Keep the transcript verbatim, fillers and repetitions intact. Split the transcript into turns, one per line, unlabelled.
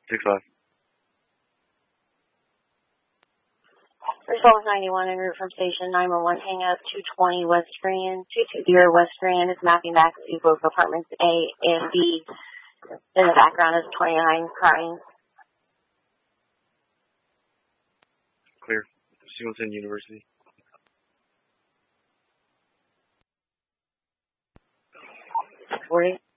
six five.
Result ninety-one en route from station nine one one, hang up two twenty West Grand. two two zero West Grand is mapping back to both apartments A and B. In the background is twenty-nine crying.
Clear. Singleton University.
forty.